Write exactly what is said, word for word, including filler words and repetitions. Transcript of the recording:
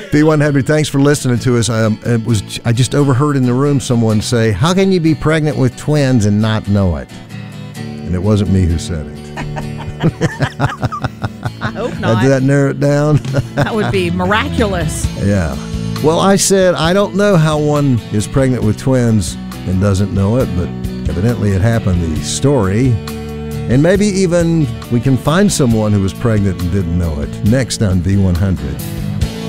B one hundred, thanks for listening to us. Um, it was I just overheard in the room someone say, "How can you be pregnant with twins and not know it?" And it wasn't me who said it. I hope not. Did that narrow it down? That would be miraculous. Yeah. Well, I said, I don't know how one is pregnant with twins and doesn't know it, but evidently it happened, the story. And maybe even we can find someone who was pregnant and didn't know it. Next on V one hundred.